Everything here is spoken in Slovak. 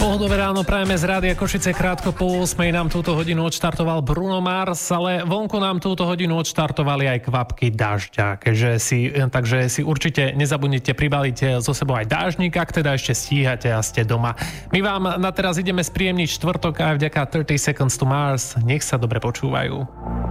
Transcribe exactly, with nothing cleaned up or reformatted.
Pohodové ráno prajeme z Rádia Košice, krátko po ôsmej nám túto hodinu odštartoval Bruno Mars, ale vonku nám túto hodinu odštartovali aj kvapky dažďa, keďže si, takže si určite nezabudnite pribaliť so sebou aj dážnik, ak teda ešte stíhate a ste doma. My vám na teraz ideme spríjemniť štvrtok aj vďaka thirty seconds to Mars. Nech sa dobre počúvajú.